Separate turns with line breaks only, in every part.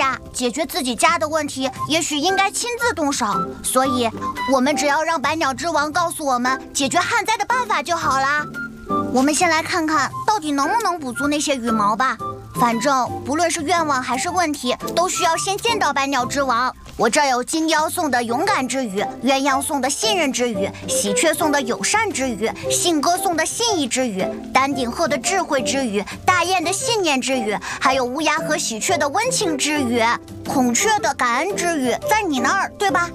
下，解决自己家的问题，也许应该亲自动手。所以，我们只要让百鸟之王告诉我们解决旱灾的办法就好啦。我们先来看看到底能不能补足那些羽毛吧。反正不论是愿望还是问题，都需要先见到百鸟之王。我这有金雕送的勇敢之语，鸳鸯送的信任之语，喜鹊送的友善之语，信鸽送的信义之语，丹顶鹤的智慧之语，大雁的信念之语，还有乌鸦和喜鹊的温情之语，孔雀的感恩之语，在你那儿，对吧？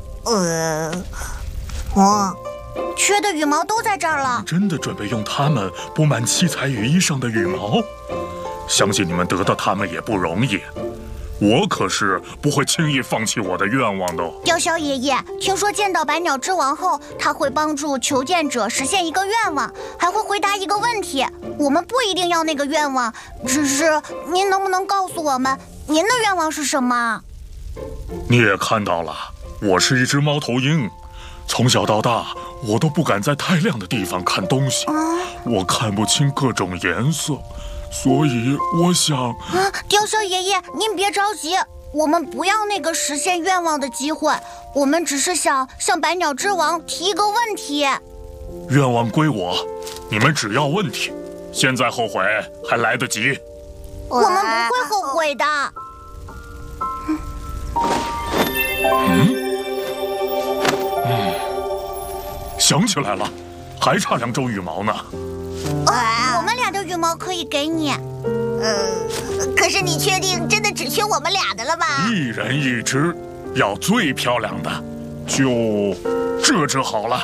缺的羽毛都在这儿了。
真的准备用它们补满七彩羽衣上的羽毛？相信你们得到它们也不容易。我可是不会轻易放弃我的愿望的。
雕鸮爷爷，听说见到百鸟之王后，他会帮助求见者实现一个愿望，还会回答一个问题。我们不一定要那个愿望，只是您能不能告诉我们，您的愿望是什么？
你也看到了，我是一只猫头鹰，从小到大，我都不敢在太亮的地方看东西，我看不清各种颜色。所以我想，
雕鸮爷爷，您别着急，我们不要那个实现愿望的机会，我们只是想向百鸟之王提一个问题。
愿望归我，你们只要问题，现在后悔还来得及。
我们不会后悔的。
想起来了，还差2周羽毛呢。
我们俩的羽毛可以给你。
可是你确定真的只缺我们俩的了吗？
一人一只，要最漂亮的，就这只好了。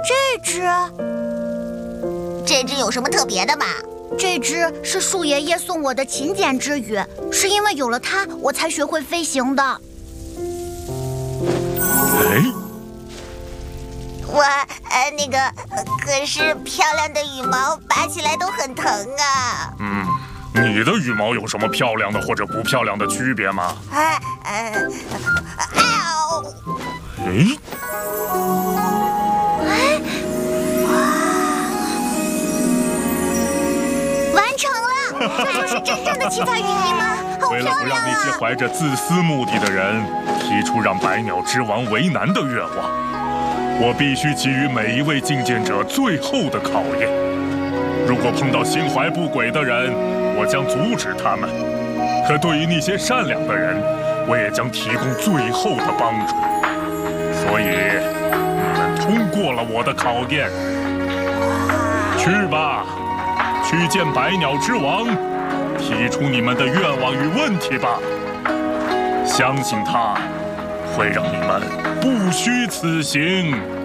这只有什么特别的吗？
这只是树爷爷送我的勤俭之语，是因为有了它，我才学会飞行的。
可是漂亮的羽毛拔起来都很疼啊。
你的羽毛有什么漂亮的或者不漂亮的区别吗？
完成了，这就是真正的七彩羽衣吗？好漂亮啊！
为了不让那些怀着自私目的的人提出让百鸟之王为难的愿望，我必须给予每一位觐见者最后的考验。如果碰到心怀不轨的人，我将阻止他们；可对于那些善良的人，我也将提供最后的帮助。所以，你们通过了我的考验。去吧，去见百鸟之王，提出你们的愿望与问题吧。相信他会让你们不虚此行。